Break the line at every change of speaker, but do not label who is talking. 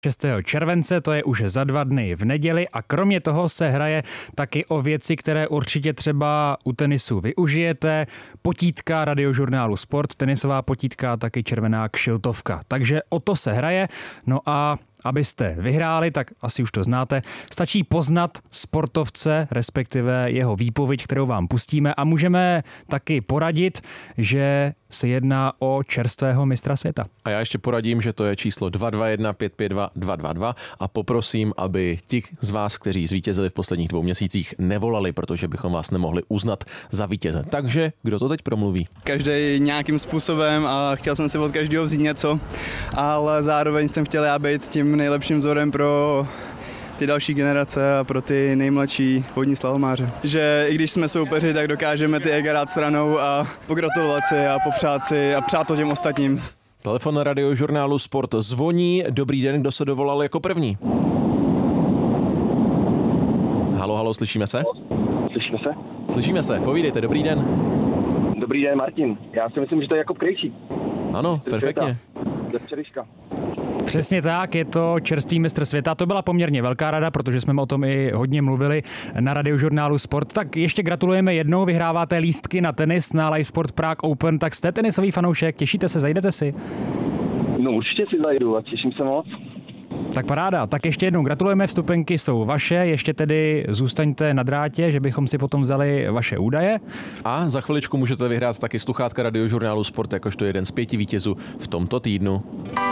6. července, to je už za 2 dny v neděli a kromě toho se hraje taky o věci, které určitě třeba u tenisu využijete. Potítka Radiožurnálu Sport, tenisová potítka, taky červená kšiltovka. Takže o to se hraje. No a abyste vyhráli, tak asi už to znáte, stačí poznat sportovce, respektive jeho výpověď, kterou vám pustíme a můžeme taky poradit, že se jedná o čerstvého mistra světa.
A já ještě poradím, že to je číslo 221 552 222 a poprosím, aby ti z vás, kteří zvítězili v posledních 2 měsících, nevolali, protože bychom vás nemohli uznat za vítěze. Takže kdo to teď promluví?
Každý nějakým způsobem a chtěl jsem si od každého vzít něco, ale zároveň jsem chtěl já být tím nejlepším vzorem pro ty další generace a pro ty nejmladší vodní slalomáře. Že i když jsme soupeři, tak dokážeme ty ega dát stranou a pogratulovat si a popřát si a přát to těm ostatním.
Telefon na Radiožurnálu Sport zvoní. Dobrý den, kdo se dovolal jako první? Halo, slyšíme se?
Slyšíme se?
Slyšíme se, povídejte, dobrý den.
Dobrý den, Martin. Já si myslím, že to je Jakub Krejčí.
Ano, perfektně.
Ze včerejška.
Přesně tak, je to čerstvý mistr světa. To byla poměrně velká rada, protože jsme o tom i hodně mluvili na Radiožurnálu Sport. Tak ještě gratulujeme jednou, vyhráváte lístky na tenis na Live Sport Prague Open, tak jste tenisový fanoušek, těšíte se, zajdete si?
No určitě si zajdu a těším se moc.
Tak paráda, tak ještě jednou gratulujeme, vstupenky jsou vaše, ještě tedy zůstaňte na drátě, že bychom si potom vzali vaše údaje.
A za chviličku můžete vyhrát taky sluchátka Radiožurnálu Sport, jakožto jeden z 5 vítězů v tomto týdnu.